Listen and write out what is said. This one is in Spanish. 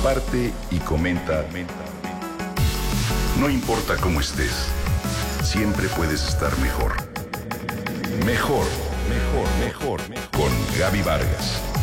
comparte y comenta. No importa cómo estés, siempre puedes estar mejor. Mejor, mejor, mejor, mejor. Con Gaby Vargas.